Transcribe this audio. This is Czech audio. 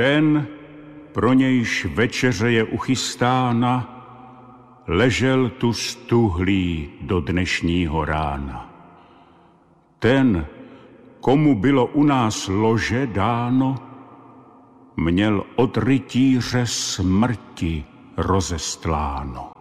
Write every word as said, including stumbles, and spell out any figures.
Ten, pro nějž večeře je uchystána, ležel tu stuhlý do dnešního rána. Ten, komu bylo u nás lože dáno, měl od rytíře smrti rozestláno.